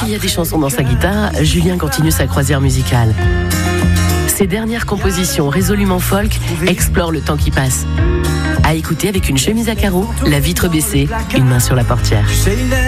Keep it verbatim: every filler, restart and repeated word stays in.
il y a des chansons dans sa guitare, Julien continue sa croisière musicale. Ses dernières compositions résolument folk explorent le temps qui passe. À écouter avec une chemise à carreaux, la vitre baissée, une main sur la portière.